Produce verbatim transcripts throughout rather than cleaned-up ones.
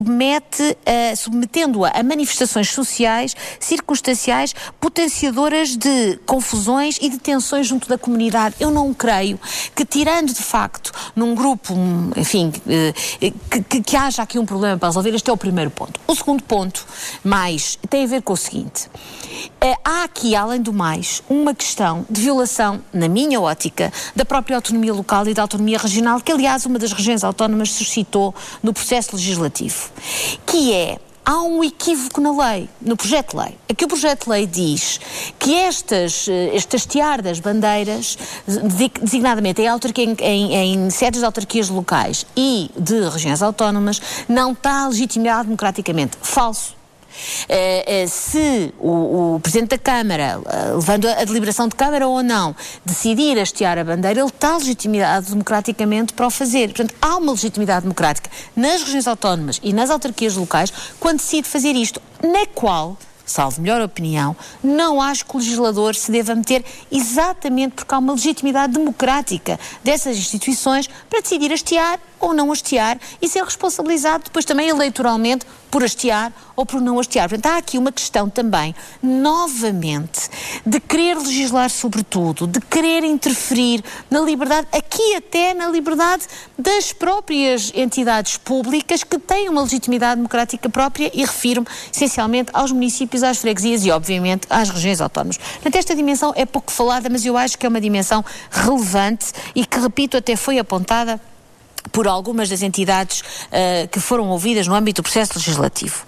submete, uh, submetendo-a a manifestações sociais, circunstanciais, potenciadoras de confusões e de tensões junto da comunidade. Eu não creio que, tirando de facto num grupo, enfim, uh, que, que, que haja aqui um problema para resolver. Este é o primeiro ponto. O segundo ponto, mais, tem a ver com o seguinte. Uh, há aqui, além do mais, uma questão de violação, na minha ótica, da própria autonomia local e da autonomia regional, que aliás uma das regiões autónomas suscitou no processo legislativo. Que é, há um equívoco na lei, no projeto de lei. Aqui o projeto de lei diz que estas, este hastear das bandeiras, designadamente em, autarquia, em, em sedes de autarquias locais e de regiões autónomas, não está legitimado democraticamente. Falso. Uh, uh, se o, o Presidente da Câmara, uh, levando a, a deliberação de Câmara ou não, decidir hastear a bandeira, ele está legitimado democraticamente para o fazer. Portanto, há uma legitimidade democrática nas regiões autónomas e nas autarquias locais quando decide fazer isto, na qual, salvo melhor opinião, não acho que o legislador se deva meter, exatamente porque há uma legitimidade democrática dessas instituições para decidir hastear ou não hastear e ser responsabilizado depois também eleitoralmente por hastear ou por não hastear. Portanto, há aqui uma questão também, novamente, de querer legislar sobre tudo, de querer interferir na liberdade, aqui até na liberdade das próprias entidades públicas que têm uma legitimidade democrática própria, e refiro-me essencialmente aos municípios, às freguesias e, obviamente, às regiões autónomas. Portanto, esta dimensão é pouco falada, mas eu acho que é uma dimensão relevante e que, repito, até foi apontada por algumas das entidades uh, que foram ouvidas no âmbito do processo legislativo.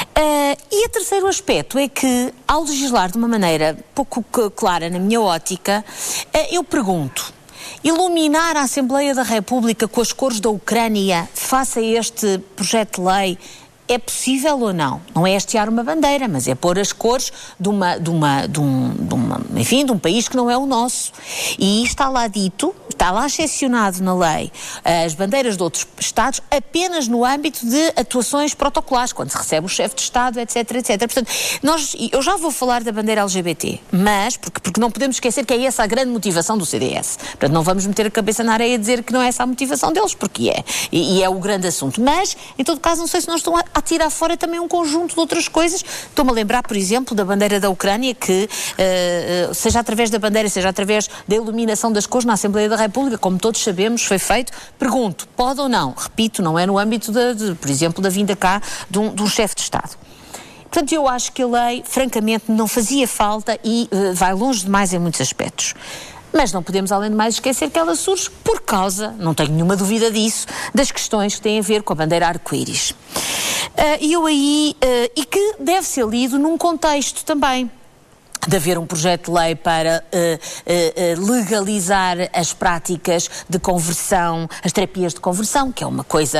Uh, e o terceiro aspecto é que, ao legislar de uma maneira pouco clara na minha ótica, uh, eu pergunto, iluminar a Assembleia da República com as cores da Ucrânia face a este projeto de lei é possível ou não? Não é hastear uma bandeira, mas é pôr as cores de uma, de uma, de um, de uma, enfim, de um país que não é o nosso. E está lá dito, está lá excepcionado na lei, as bandeiras de outros Estados apenas no âmbito de atuações protocolares, quando se recebe o chefe de Estado, etc, etcétera. Portanto, nós, eu já vou falar da bandeira L G B T, mas, porque, porque não podemos esquecer que é essa a grande motivação do C D S. Portanto, não vamos meter a cabeça na areia e dizer que não é essa a motivação deles, porque é. E, e é o grande assunto. Mas, em todo caso, não sei se nós estamos a a tirar fora também um conjunto de outras coisas. Estou-me a lembrar, por exemplo, da bandeira da Ucrânia, que uh, seja através da bandeira, seja através da iluminação das cores na Assembleia da República, como todos sabemos, foi feito. Pergunto, pode ou não? Repito, não é no âmbito, de, de, por exemplo, da vinda cá de um, de um chefe de Estado. Portanto, eu acho que a lei, francamente, não fazia falta e uh, vai longe demais em muitos aspectos. Mas não podemos, além de mais, esquecer que ela surge por causa, não tenho nenhuma dúvida disso, das questões que têm a ver com a bandeira arco-íris. E uh, eu aí, uh, e que deve ser lido num contexto também de haver um projeto de lei para uh, uh, uh, legalizar as práticas de conversão, as terapias de conversão, que é uma coisa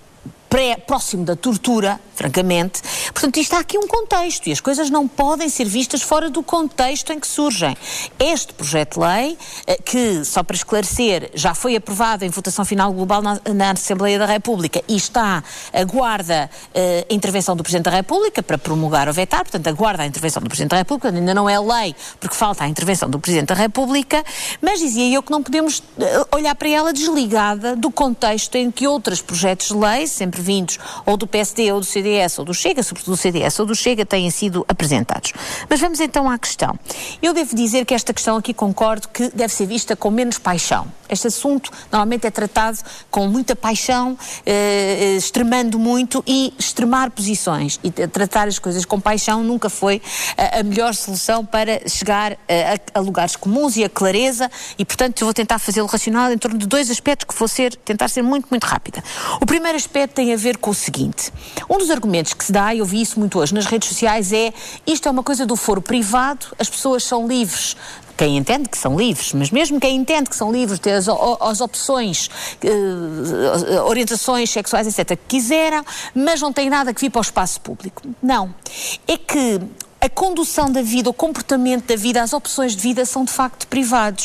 pré, próximo da tortura, francamente. Portanto, isto há aqui um contexto e as coisas não podem ser vistas fora do contexto em que surgem. Este projeto de lei, que, só para esclarecer, já foi aprovado em votação final global na, na Assembleia da República e está, aguarda uh, a intervenção do Presidente da República para promulgar ou vetar, portanto, aguarda a intervenção do Presidente da República, ainda não é lei porque falta a intervenção do Presidente da República, mas dizia eu que não podemos uh, olhar para ela desligada do contexto em que outros projetos de lei, sempre vindos ou do P S D ou do C D S ou do Chega, sobretudo do C D S ou do Chega, têm sido apresentados. Mas vamos então à questão. Eu devo dizer que esta questão aqui concordo que deve ser vista com menos paixão. Este assunto normalmente é tratado com muita paixão, eh, extremando muito, e extremar posições e tratar as coisas com paixão nunca foi a, a melhor solução para chegar a, a lugares comuns e a clareza, e portanto eu vou tentar fazê-lo racional em torno de dois aspectos que vou ser, tentar ser muito, muito rápida. O primeiro aspecto tem a ver com o seguinte: um dos argumentos que se dá, e eu vi isso muito hoje nas redes sociais, é isto é uma coisa do foro privado, as pessoas são livres. Quem entende que são livres, mas mesmo quem entende que são livres de ter as, as opções, uh, orientações sexuais, etcétera, que quiseram, mas não tem nada que vir para o espaço público. Não. É que a condução da vida, o comportamento da vida, as opções de vida são de facto privados.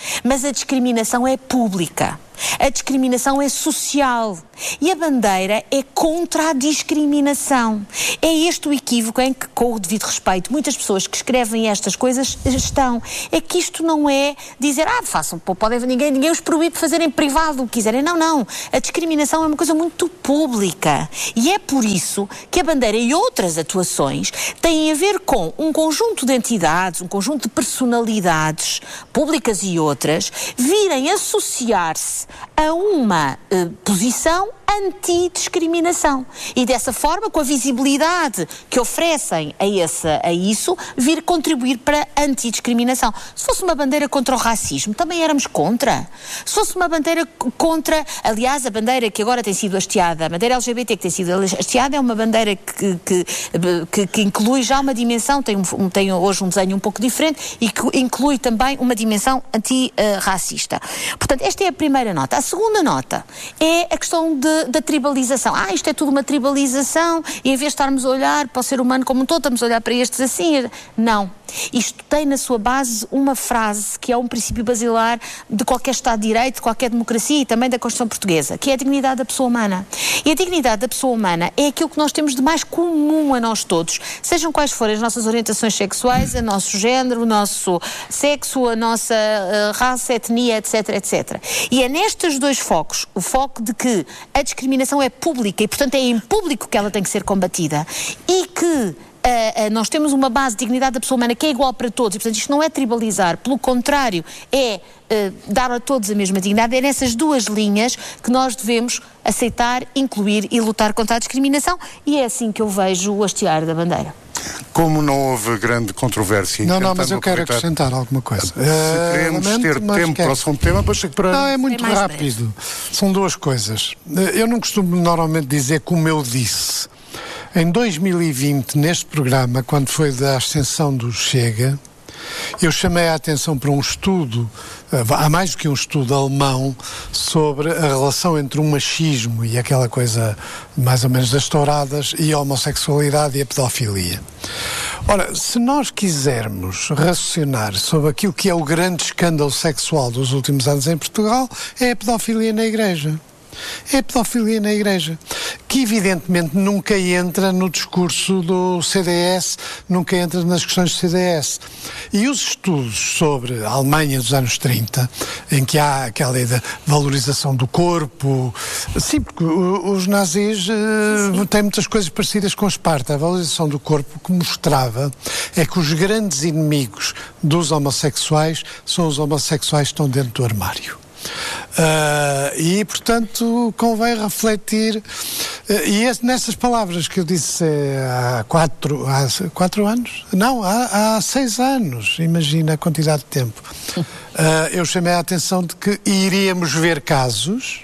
mas a discriminação é pública. A discriminação é social e a bandeira é contra a discriminação. É este o equívoco em que, com o devido respeito, muitas pessoas que escrevem estas coisas estão. É que isto não é dizer, ah, façam, podem, ninguém, ninguém os proíbe de fazerem privado o que quiserem. Não, não. A discriminação é uma coisa muito pública e é por isso que a bandeira e outras atuações têm a ver com um conjunto de entidades, um conjunto de personalidades, públicas e outras, virem associar-se a uma uh, posição anti-discriminação. E dessa forma, com a visibilidade que oferecem a, esse, a isso, vir contribuir para a antidiscriminação. Se fosse uma bandeira contra o racismo, também éramos contra. Se fosse uma bandeira contra, aliás, a bandeira que agora tem sido hasteada, a bandeira L G B T que tem sido hasteada é uma bandeira que, que, que, que inclui já uma dimensão, tem, um, tem hoje um desenho um pouco diferente e que inclui também uma dimensão anti-racista. Portanto, esta é a primeira nota. A segunda nota é a questão de da tribalização. Ah, isto é tudo uma tribalização e em vez de estarmos a olhar para o ser humano como um todo, estamos a olhar para estes assim. Não. Isto tem na sua base uma frase que é um princípio basilar de qualquer Estado de Direito, de qualquer democracia e também da Constituição Portuguesa, que é a dignidade da pessoa humana. E a dignidade da pessoa humana é aquilo que nós temos de mais comum a nós todos, sejam quais forem as nossas orientações sexuais, o nosso género, o nosso sexo, a nossa uh, raça, etnia, etc, etcétera. E é nestes dois focos, o foco de que a discriminação é pública e, portanto, é em público que ela tem que ser combatida e que uh, uh, nós temos uma base de dignidade da pessoa humana que é igual para todos e, portanto, isto não é tribalizar, pelo contrário, é uh, dar a todos a mesma dignidade. É nessas duas linhas que nós devemos aceitar, incluir e lutar contra a discriminação e é assim que eu vejo o hastear da bandeira. Como não houve grande controvérsia... Não, não, mas eu quero acrescentar alguma coisa. Se queremos uh, ter tempo para o segundo tema, mas para... Não, é muito é rápido. Dez. São duas coisas. Eu não costumo normalmente dizer como eu disse. Em dois mil e vinte, neste programa, quando foi da ascensão do Chega, eu chamei a atenção para um estudo, há mais do que um estudo alemão, sobre a relação entre o machismo e aquela coisa mais ou menos das touradas e a homossexualidade e a pedofilia. Ora, se nós quisermos raciocinar sobre aquilo que é o grande escândalo sexual dos últimos anos em Portugal, é a pedofilia na Igreja. É a pedofilia na Igreja, que evidentemente nunca entra no discurso do C D S, nunca entra nas questões do C D S. E os estudos sobre a Alemanha dos anos trinta, em que há aquela ideia da valorização do corpo, sim, porque os nazis uh, têm muitas coisas parecidas com Esparta. A valorização do corpo, o que mostrava é que os grandes inimigos dos homossexuais são os homossexuais que estão dentro do armário. Uh, e, portanto, convém refletir. Uh, e esse, nessas palavras que eu disse há quatro, há quatro anos? Não, há, há seis anos. Imagina a quantidade de tempo. Uh, eu chamei a atenção de que iríamos ver casos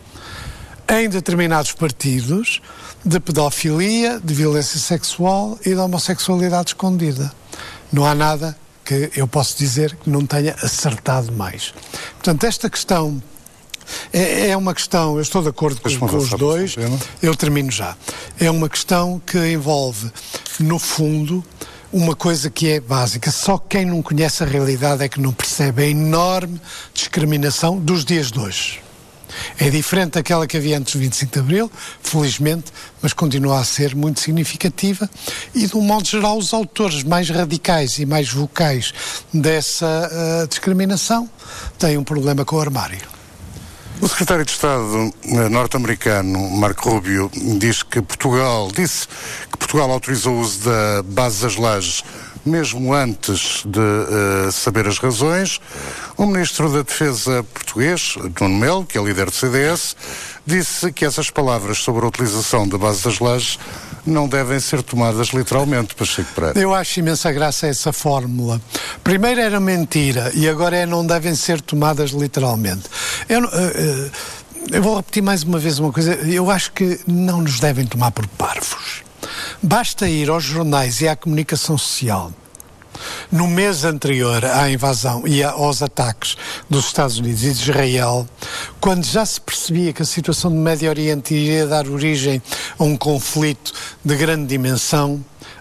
em determinados partidos de pedofilia, de violência sexual e de homossexualidade escondida. Não há nada que eu posso dizer que não tenha acertado mais. Portanto, esta questão é, é uma questão, eu estou de acordo com, com os dois, eu termino já. É uma questão que envolve, no fundo, uma coisa que é básica. Só quem não conhece a realidade é que não percebe a enorme discriminação dos dias de hoje. É diferente daquela que havia antes do vinte e cinco de Abril, felizmente, mas continua a ser muito significativa e, de um modo geral, os autores mais radicais e mais vocais dessa uh, discriminação têm um problema com o armário. O secretário de Estado norte-americano, Marco Rubio, diz que Portugal, disse que Portugal autorizou o uso da base das lajes mesmo antes de uh, saber as razões. O Ministro da Defesa português, Nuno Melo, que é líder do C D S, disse que essas palavras sobre a utilização da base das lajes não devem ser tomadas literalmente, Pacheco Pereira. Eu acho imensa graça essa fórmula. Primeiro era mentira e agora é não devem ser tomadas literalmente. Eu, uh, uh, eu vou repetir mais uma vez uma coisa. Eu acho que não nos devem tomar por parvos. Basta ir aos jornais e à comunicação social no mês anterior à invasão e aos ataques dos Estados Unidos e de Israel, quando já se percebia que a situação do Médio Oriente iria dar origem a um conflito de grande dimensão,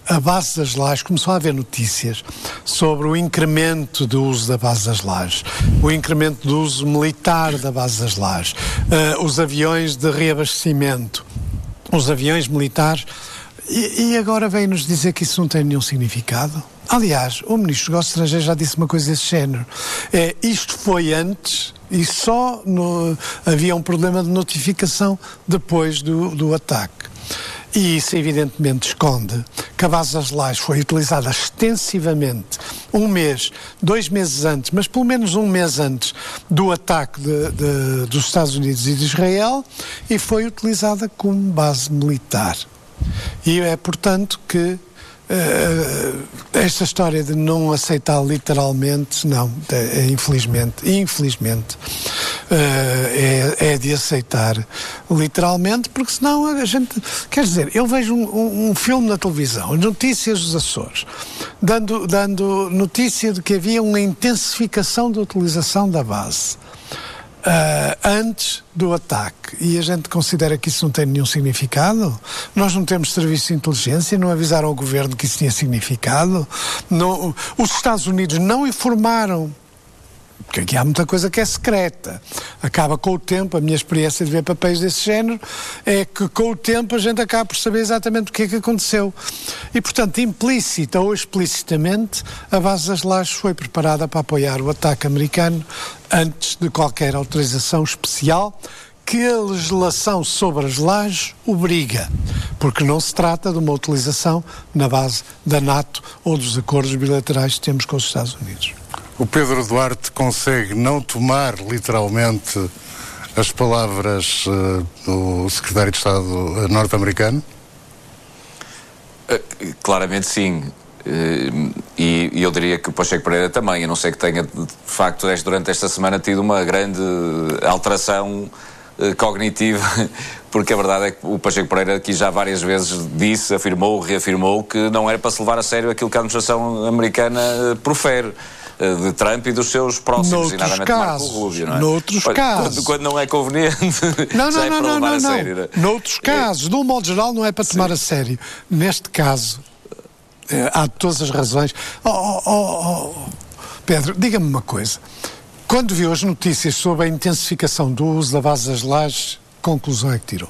a base das lajes, começou a haver notícias sobre o incremento do uso da base das lajes, o incremento do uso militar da base das lajes, uh, os aviões de reabastecimento, os aviões militares, e, e agora vem-nos dizer que isso não tem nenhum significado. Aliás, o Ministro dos Negócios Estrangeiros já disse uma coisa desse género. É, isto foi antes e só no, havia um problema de notificação depois do, do ataque. E isso evidentemente esconde que a base das lajes foi utilizada extensivamente um mês, dois meses antes, mas pelo menos um mês antes do ataque de, de, dos Estados Unidos e de Israel, e foi utilizada como base militar. E é, portanto, que Uh, esta história de não aceitar literalmente, não, é, infelizmente, infelizmente, uh, é, é de aceitar literalmente, porque senão a gente, quer dizer, eu vejo um, um, um filme na televisão, Notícias dos Açores, dando, dando notícia de que havia uma intensificação da utilização da base. Uh, antes do ataque, e a gente considera que isso não tem nenhum significado. Nós não temos serviço de inteligência, não avisaram ao governo que isso tinha significado, não, os Estados Unidos não informaram, porque aqui há muita coisa que é secreta, acaba com o tempo, a minha experiência de ver papéis desse género é que com o tempo a gente acaba por saber exatamente o que é que aconteceu, e portanto implícita ou explicitamente a base das lajes foi preparada para apoiar o ataque americano antes de qualquer autorização especial que a legislação sobre as lajes obriga, porque não se trata de uma utilização na base da NATO ou dos acordos bilaterais que temos com os Estados Unidos. O Pedro Duarte consegue não tomar literalmente as palavras uh, do secretário de Estado norte-americano? Uh, claramente sim. Uh, e, e eu diria que o Pacheco Pereira também, a não ser que tenha de facto durante esta semana tido uma grande alteração uh, cognitiva, porque a verdade é que o Pacheco Pereira aqui já várias vezes disse, afirmou, reafirmou que não era para se levar a sério aquilo que a administração americana uh, profere de Trump e dos seus próximos, e nada menos Marco Rubio, não é? Noutros casos. Quando, quando não é conveniente, não, já não, é não, para não, levar não, a não. sério. Não é? Noutros casos, de um modo geral, não é para tomar Sim. a sério. Neste caso, é, há todas as razões. Oh, oh, oh, oh. Pedro, diga-me uma coisa. Quando viu as notícias sobre a intensificação do uso da base das lajes, que conclusão é que tirou?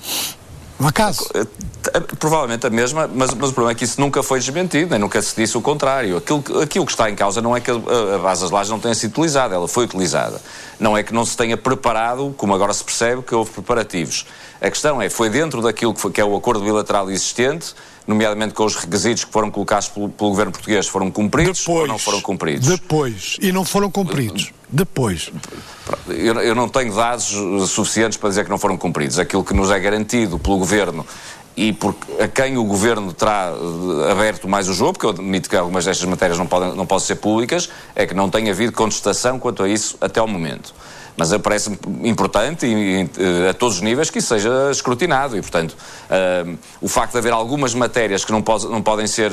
Um acaso? Provavelmente a mesma, mas, mas o problema é que isso nunca foi desmentido, nem nunca se disse o contrário. Aquilo, aquilo que está em causa não é que a, a base das lajes não tenha sido utilizada, ela foi utilizada. Não é que não se tenha preparado, como agora se percebe, que houve preparativos. A questão é, foi dentro daquilo que, foi, que é o acordo bilateral existente, nomeadamente com os requisitos que foram colocados pelo, pelo governo português, foram cumpridos depois, ou não foram cumpridos? Depois. E não foram cumpridos. Depois. Eu, eu não tenho dados suficientes para dizer que não foram cumpridos. Aquilo que nos é garantido pelo governo e por a quem o governo terá aberto mais o jogo, porque eu admito que algumas destas matérias não podem, não podem ser públicas, é que não tem havido contestação quanto a isso até ao momento. Mas parece-me importante e, e, a todos os níveis que isso seja escrutinado e, portanto, uh, o facto de haver algumas matérias que não, pode, não podem ser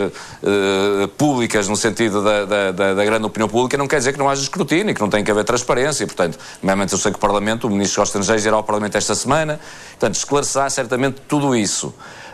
uh, públicas no sentido da, da, da, da grande opinião pública não quer dizer que não haja escrutínio e que não tem que haver transparência. E, portanto, nomeadamente eu sei que o Parlamento, o Ministro dos Negócios Estrangeiros irá ao Parlamento esta semana, portanto, esclarecerá certamente tudo isso.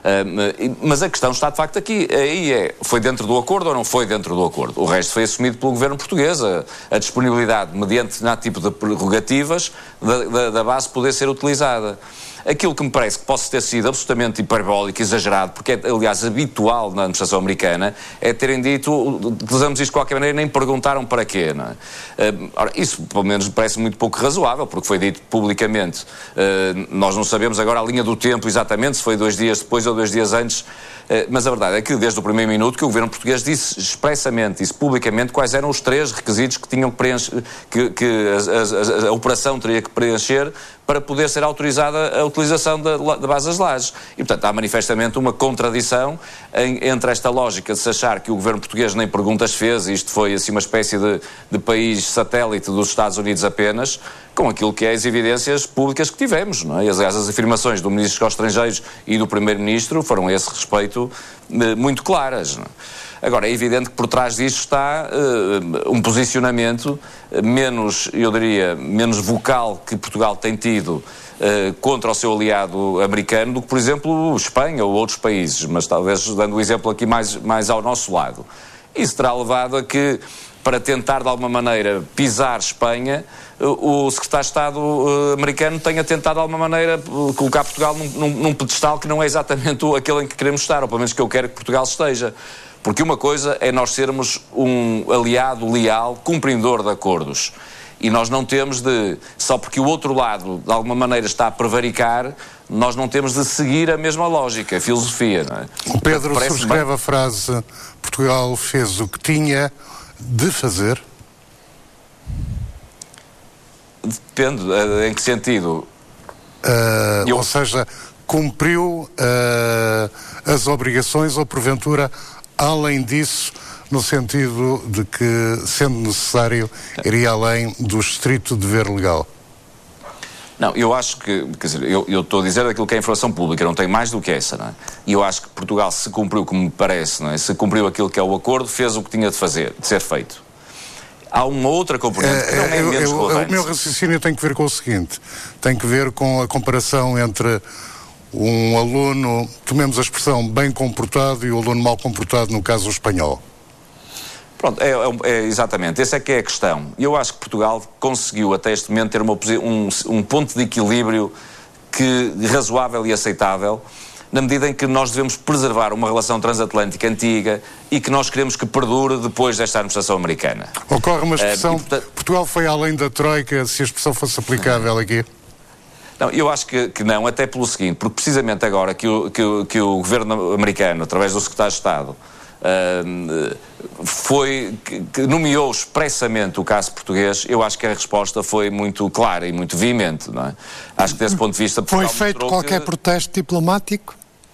Uh, mas a questão está de facto aqui, aí é, foi dentro do acordo ou não foi dentro do acordo? O resto foi assumido pelo governo português, a, a disponibilidade mediante determinado tipo de prerrogativas da, da, da base poder ser utilizada. Aquilo que me parece que possa ter sido absolutamente hiperbólico, exagerado, porque é, aliás, habitual na administração americana, é terem dito, utilizamos isto de qualquer maneira, nem perguntaram para quê, não é? Uh, ora, isso, pelo menos, me parece muito pouco razoável, porque foi dito publicamente. Uh, nós não sabemos agora a linha do tempo exatamente, se foi dois dias depois ou dois dias antes, uh, mas a verdade é que, desde o primeiro minuto, que o governo português disse expressamente, disse publicamente, quais eram os três requisitos que tinham que preencher, que, que a, a, a, a operação teria que preencher para poder ser autorizada a utilização da, da base das lajes. E, portanto, há manifestamente uma contradição em, entre esta lógica de se achar que o governo português nem perguntas fez, e isto foi assim uma espécie de, de país satélite dos Estados Unidos apenas, com aquilo que é as evidências públicas que tivemos, não é? E, aliás, as afirmações do Ministro dos Estrangeiros e do Primeiro-Ministro foram a esse respeito muito claras, não é? Agora, é evidente que por trás disto está uh, um posicionamento menos, eu diria, menos vocal que Portugal tem tido uh, contra o seu aliado americano do que, por exemplo, Espanha ou outros países, mas talvez dando o exemplo aqui mais, mais ao nosso lado. Isso terá levado a que, para tentar de alguma maneira pisar Espanha, o secretário de Estado americano tenha tentado de alguma maneira colocar Portugal num, num, num pedestal que não é exatamente aquele em que queremos estar, ou pelo menos que eu quero que Portugal esteja. Porque uma coisa é nós sermos um aliado leal, cumpridor de acordos. E nós não temos de, só porque o outro lado de alguma maneira está a prevaricar, nós não temos de seguir a mesma lógica, a filosofia, não é? O Pedro subscreve bem a frase: Portugal fez o que tinha de fazer. Depende, em que sentido? Uh, Eu... Ou seja, cumpriu uh, as obrigações ou, porventura, além disso, no sentido de que, sendo necessário, iria além do estrito dever legal? Não, eu acho que, quer dizer, eu, eu estou a dizer aquilo que é informação pública, não tem mais do que essa, não é? E eu acho que Portugal se cumpriu, como me parece, não é? Se cumpriu aquilo que é o acordo, fez o que tinha de fazer, de ser feito. Há uma outra componente que não é menos eu, relevante. O meu raciocínio tem que ver com o seguinte, tem que ver com a comparação entre um aluno, tomemos a expressão, bem comportado e o aluno mal comportado, no caso o espanhol. Pronto, é, é, é exatamente, essa é que é a questão. Eu acho que Portugal conseguiu até este momento ter uma, um, um ponto de equilíbrio que, razoável e aceitável, na medida em que nós devemos preservar uma relação transatlântica antiga e que nós queremos que perdure depois desta administração americana. Ocorre uma expressão, uh, e, portanto... Portugal foi além da Troika, se a expressão fosse aplicável aqui? Não, eu acho que, que não, até pelo seguinte, porque precisamente agora que o, que, o, que o governo americano, através do secretário de Estado, uh, foi, que, que nomeou expressamente o caso português, eu acho que a resposta foi muito clara e muito veemente, não é? Acho que desse ponto de vista... Foi feito qualquer que... protesto diplomático?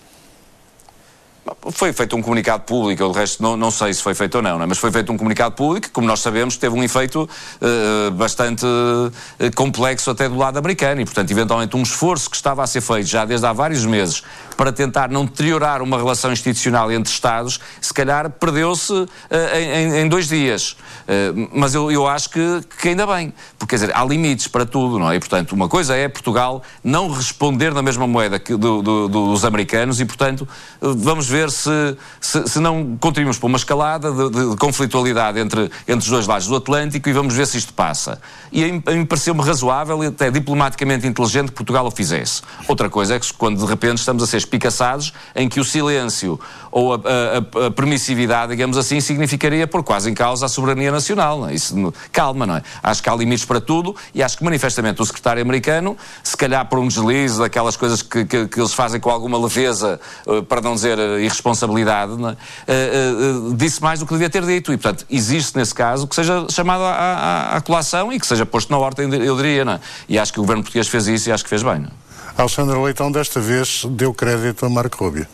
Foi feito um comunicado público, eu de resto não, não sei se foi feito ou não, não é? Mas foi feito um comunicado público que, como nós sabemos, teve um efeito uh, bastante uh, complexo até do lado americano e, portanto, eventualmente um esforço que estava a ser feito já desde há vários meses para tentar não deteriorar uma relação institucional entre Estados, se calhar perdeu-se uh, em, em dois dias. Uh, mas eu, eu acho que, que ainda bem, porque, quer dizer, há limites para tudo, não é? E, portanto, uma coisa é Portugal não responder na mesma moeda que do, do, dos americanos e, portanto, uh, vamos ver ver se, se, se não contribuímos para uma escalada de, de, de conflitualidade entre, entre os dois lados do Atlântico e vamos ver se isto passa. E a mim, a mim pareceu-me razoável e até diplomaticamente inteligente que Portugal o fizesse. Outra coisa é que quando de repente estamos a ser espicaçados em que o silêncio ou a, a, a permissividade, digamos assim, significaria pôr quase em causa a soberania nacional. Não é? Isso, calma, não é? Acho que há limites para tudo e acho que manifestamente o secretário americano, se calhar por um deslize daquelas coisas que, que, que eles fazem com alguma leveza, uh, para não dizer uh, irresponsabilidade, não é? uh, uh, uh, disse mais do que devia ter dito e, portanto, existe nesse caso que seja chamado à, à, à colação e que seja posto na ordem, eu diria, não é? E acho que o governo português fez isso e acho que fez bem, não é? Alexandra Leitão, desta vez, deu crédito a Marco Rubio.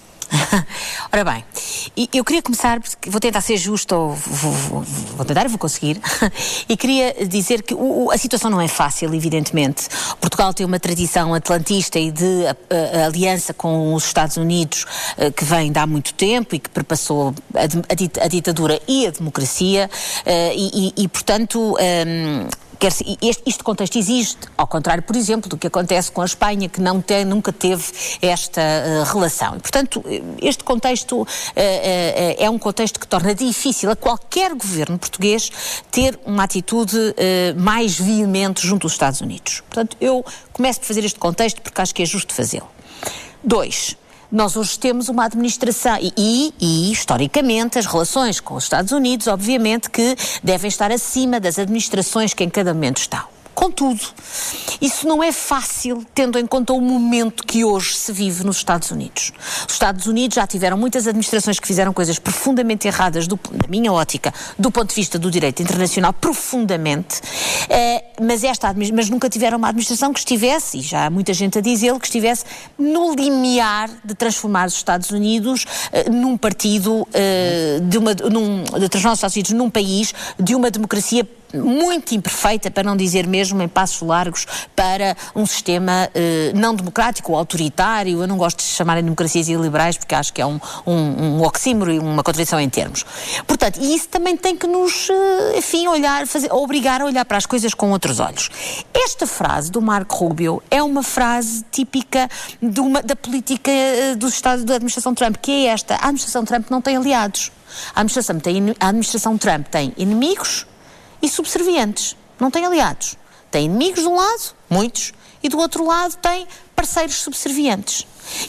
Ora bem, eu queria começar, vou tentar ser justo, ou vou, vou, vou tentar e vou conseguir, e queria dizer que o, a situação não é fácil, evidentemente. Portugal tem uma tradição atlantista e de a, a, a aliança com os Estados Unidos a, que vem de há muito tempo e que perpassou a, a, a ditadura e a democracia, a, e, e, e, portanto... A, Este, este contexto existe, ao contrário, por exemplo, do que acontece com a Espanha, que não tem, nunca teve esta uh, relação. E, portanto, este contexto uh, uh, é um contexto que torna difícil a qualquer governo português ter uma atitude uh, mais veemente junto aos Estados Unidos. Portanto, eu começo por fazer este contexto porque acho que é justo fazê-lo. Dois. Nós hoje temos uma administração e, e, e, historicamente, as relações com os Estados Unidos, obviamente, que devem estar acima das administrações que em cada momento estão. Contudo, isso não é fácil, tendo em conta o momento que hoje se vive nos Estados Unidos. Os Estados Unidos já tiveram muitas administrações que fizeram coisas profundamente erradas, do, da minha ótica, do ponto de vista do direito internacional, profundamente, eh, mas, esta, mas nunca tiveram uma administração que estivesse, e já há muita gente a dizê-lo, que estivesse no limiar de transformar os Estados Unidos eh, num partido, eh, de, uma, num, de transformar os Estados Unidos num país de uma democracia muito imperfeita, para não dizer mesmo em passos largos, para um sistema eh, não democrático ou autoritário. Eu não gosto de chamar em democracias iliberais porque acho que é um, um, um oxímoro e uma contradição em termos. Portanto, e isso também tem que nos, eh, enfim, olhar, fazer, obrigar a olhar para as coisas com outros olhos. Esta frase do Marco Rubio é uma frase típica de uma, da política eh, dos Estados da administração Trump, que é esta: a administração Trump não tem aliados. A administração, tem, a administração Trump tem inimigos e subservientes, não tem aliados. Tem inimigos de um lado, muitos, e do outro lado tem parceiros subservientes.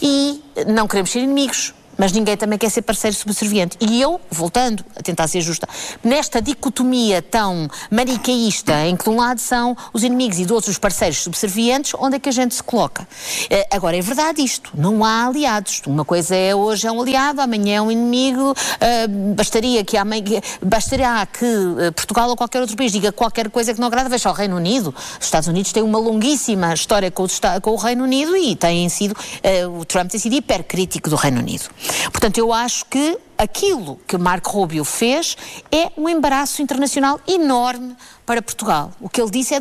E não queremos ser inimigos, mas ninguém também quer ser parceiro subserviente. E eu, voltando a tentar ser justa, nesta dicotomia tão manicaísta, em que de um lado são os inimigos e do outro os parceiros subservientes, onde é que a gente se coloca? Uh, agora, é verdade isto, não há aliados. Uma coisa é hoje é um aliado, amanhã é um inimigo. Uh, bastaria que, amanhã, bastaria que uh, Portugal ou qualquer outro país diga qualquer coisa que não agrada, veja o Reino Unido. Os Estados Unidos têm uma longuíssima história com o, com o Reino Unido e têm sido, uh, o Trump tem sido hipercrítico do Reino Unido. Portanto, eu acho que aquilo que Marco Rubio fez é um embaraço internacional enorme para Portugal. O que ele disse é,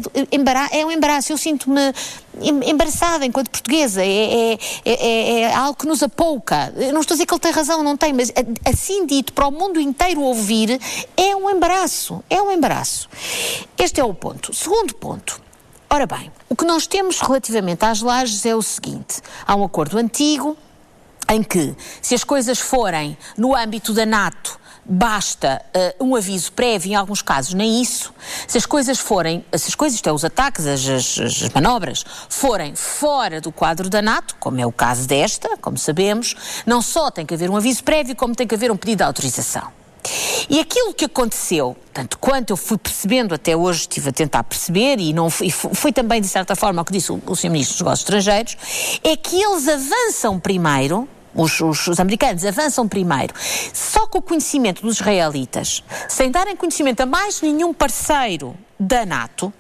é um embaraço. Eu sinto-me embaraçada enquanto portuguesa. É, é, é, é algo que nos apouca. Eu não estou a dizer que ele tem razão, não tem, mas assim dito, para o mundo inteiro ouvir, é um embaraço. É um embaraço. Este é o ponto. Segundo ponto. Ora bem, o que nós temos relativamente às lajes é o seguinte: há um acordo antigo, em que, se as coisas forem no âmbito da NATO, basta uh, um aviso prévio, em alguns casos nem isso. Se as coisas forem, se as coisas, isto é, os ataques, as, as, as manobras, forem fora do quadro da NATO, como é o caso desta, como sabemos, não só tem que haver um aviso prévio, como tem que haver um pedido de autorização. E aquilo que aconteceu, tanto quanto eu fui percebendo até hoje, estive a tentar perceber, e, não, e foi também, de certa forma, o que disse o, o senhor Ministro dos Negócios Estrangeiros, é que eles avançam primeiro, os, os, os americanos avançam primeiro, só com o conhecimento dos israelitas, sem darem conhecimento a mais nenhum parceiro da NATO,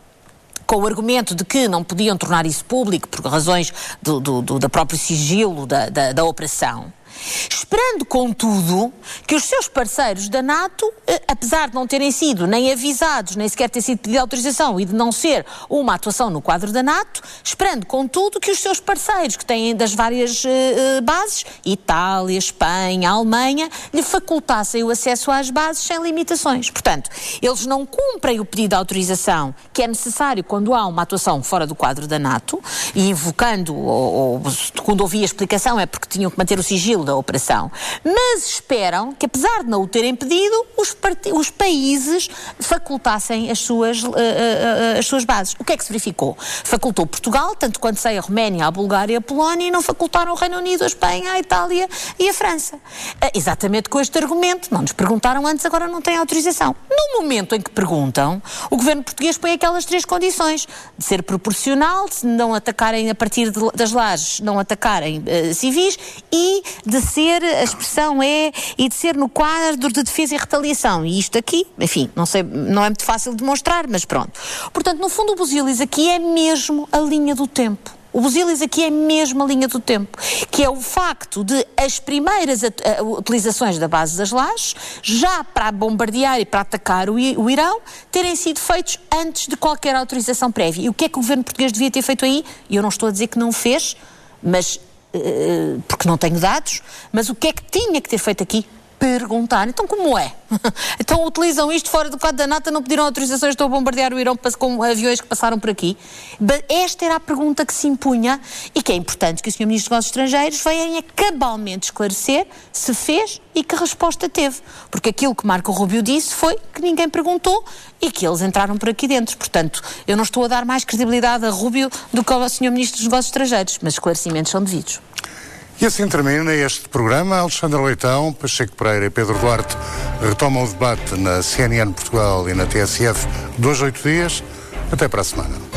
com o argumento de que não podiam tornar isso público por razões do, do, do, do próprio sigilo da, da, da operação. Esperando, contudo, que os seus parceiros da NATO, eh, apesar de não terem sido nem avisados, nem sequer ter sido pedida autorização e de não ser uma atuação no quadro da NATO, esperando, contudo, que os seus parceiros, que têm das várias eh, bases, Itália, Espanha, Alemanha, lhe facultassem o acesso às bases sem limitações. Portanto, eles não cumprem o pedido de autorização que é necessário quando há uma atuação fora do quadro da NATO, e invocando, ou, ou quando ouvi a explicação, é porque tinham que manter o sigilo da operação, mas esperam que, apesar de não o terem pedido, os, os países facultassem as suas, uh, uh, uh, as suas bases. O que é que se verificou? Facultou Portugal, tanto quanto sei, a Roménia, a Bulgária e a Polónia, e não facultaram o Reino Unido, a Espanha, a Itália e a França. Uh, exatamente com este argumento. Não nos perguntaram antes, agora não têm autorização. No momento em que perguntam, o governo português põe aquelas três condições: de ser proporcional, de não atacarem a partir de, das lajes, não atacarem uh, civis, e de ser, a expressão é, e de ser no quadro de defesa e retaliação. E isto aqui, enfim, não sei, não é muito fácil de demonstrar, mas pronto. Portanto, no fundo, o Busilis aqui é mesmo a linha do tempo. O Busilis aqui é mesmo a linha do tempo, que é o facto de as primeiras utilizações da base das lajes, já para bombardear e para atacar o, I, o Irão, terem sido feitos antes de qualquer autorização prévia. E o que é que o governo português devia ter feito aí? E eu não estou a dizer que não fez, mas porque não tenho dados, mas o que é que tinha que ter feito aqui? Perguntar. Então como é? Então utilizam isto fora do quadro da NATO, não pediram autorizações, estão a bombardear o Irão com aviões que passaram por aqui? Esta era a pergunta que se impunha e que é importante que o senhor Ministro dos Negócios Estrangeiros venha cabalmente esclarecer se fez e que resposta teve. Porque aquilo que Marco Rubio disse foi que ninguém perguntou e que eles entraram por aqui dentro. Portanto, eu não estou a dar mais credibilidade a Rubio do que ao senhor Ministro dos Negócios Estrangeiros, mas esclarecimentos são devidos. E assim termina este programa. Alexandre Leitão, Pacheco Pereira e Pedro Duarte retomam o debate na C N N Portugal e na T S F dois, oito dias. Até para a semana.